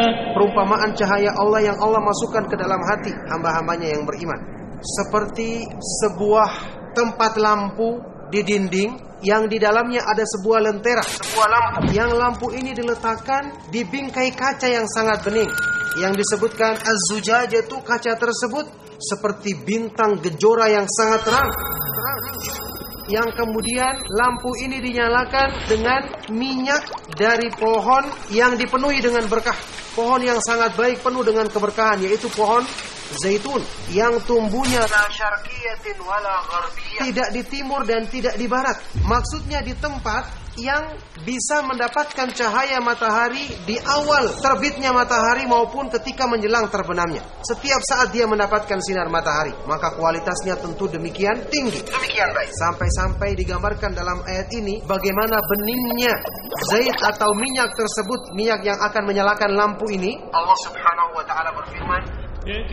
Perumpamaan cahaya Allah yang Allah masukkan ke dalam hati hamba-hambanya yang beriman. Seperti sebuah tempat lampu di dinding yang di dalamnya ada sebuah lentera, sebuah lampu. Yang lampu ini diletakkan di bingkai kaca yang sangat bening. Yang disebutkan az-zujajatu, kaca tersebut seperti bintang gejora yang sangat terang. Yang kemudian lampu ini dinyalakan dengan minyak dari pohon yang dipenuhi dengan berkah. Pohon yang sangat baik, penuh dengan keberkahan, yaitu pohon zaitun yang tumbuhnya tidak di timur dan tidak di barat. Maksudnya di tempat yang bisa mendapatkan cahaya matahari di awal terbitnya matahari maupun ketika menjelang terbenamnya. Setiap saat dia mendapatkan sinar matahari, maka kualitasnya tentu demikian tinggi, demikian baik. Sampai-sampai digambarkan dalam ayat ini bagaimana beningnya zait atau minyak tersebut, minyak yang akan menyalakan lampu ini. Allah Subhanahu wa taala berfirman,